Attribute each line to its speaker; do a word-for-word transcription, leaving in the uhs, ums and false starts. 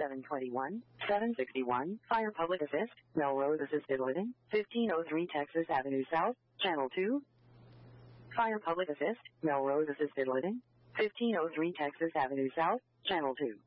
Speaker 1: seven twenty-one, seven sixty-one, Fire Public Assist, Melrose Assisted Living, fifteen oh three Texas Avenue South, Channel two. Fire Public Assist, Melrose Assisted Living, fifteen oh three Texas Avenue South, Channel two.